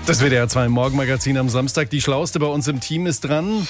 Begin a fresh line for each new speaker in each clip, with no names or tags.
Das WDR 2 Morgenmagazin am Samstag. Die Schlauste bei uns im Team ist dran.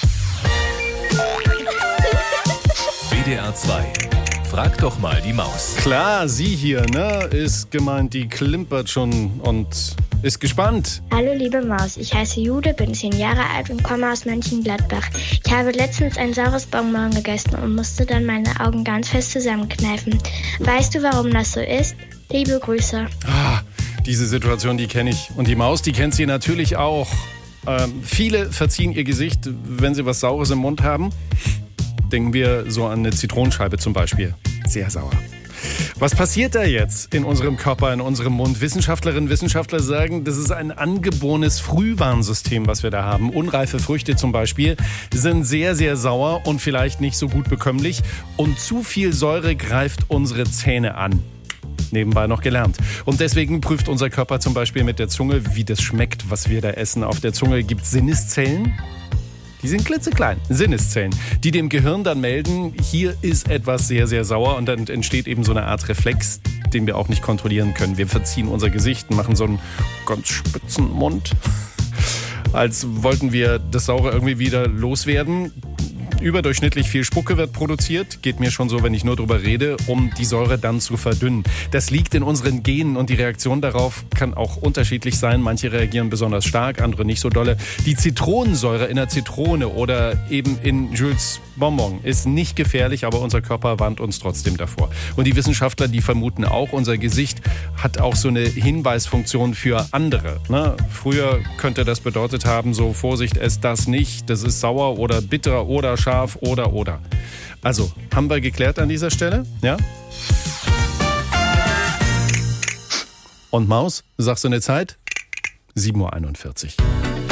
WDR 2. Frag doch mal die Maus.
Klar, sie hier, ne? Ist gemeint, die klimpert schon und ist gespannt.
Hallo liebe Maus, ich heiße Jude, bin 10 Jahre alt und komme aus Mönchengladbach. Ich habe letztens ein saures Bonbon gegessen und musste dann meine Augen ganz fest zusammenkneifen. Weißt du, warum das so ist? Liebe Grüße.
Diese Situation, die kenne ich. Und die Maus, die kennt sie natürlich auch. Viele verziehen ihr Gesicht, wenn sie was Saures im Mund haben. Denken wir so an eine Zitronenscheibe zum Beispiel. Sehr sauer. Was passiert da jetzt in unserem Körper, in unserem Mund? Wissenschaftlerinnen und Wissenschaftler sagen, das ist ein angeborenes Frühwarnsystem, was wir da haben. Unreife Früchte zum Beispiel sind sehr, sehr sauer und vielleicht nicht so gut bekömmlich. Und zu viel Säure greift unsere Zähne an. Nebenbei noch gelernt. Und deswegen prüft unser Körper zum Beispiel mit der Zunge, wie das schmeckt, was wir da essen. Auf der Zunge gibt es Sinneszellen. Die sind klitzeklein, Sinneszellen, die dem Gehirn dann melden, hier ist etwas sehr, sehr sauer und dann entsteht eben so eine Art Reflex, den wir auch nicht kontrollieren können. Wir verziehen unser Gesicht und machen so einen ganz spitzen Mund, als wollten wir das Saure irgendwie wieder loswerden. Überdurchschnittlich viel Spucke wird produziert, geht mir schon so, wenn ich nur drüber rede, um die Säure dann zu verdünnen. Das liegt in unseren Genen und die Reaktion darauf kann auch unterschiedlich sein. Manche reagieren besonders stark, andere nicht so dolle. Die Zitronensäure in der Zitrone oder eben in Jules Bonbon ist nicht gefährlich, aber unser Körper warnt uns trotzdem davor. Und die Wissenschaftler, die vermuten auch, unser Gesicht hat auch so eine Hinweisfunktion für andere. Ne? Früher könnte das bedeutet haben, so Vorsicht, ess das nicht, das ist sauer oder bitter oder scharf oder. Also, haben wir geklärt an dieser Stelle? Ja? Und Maus, sagst du eine Zeit? 7:41 Uhr.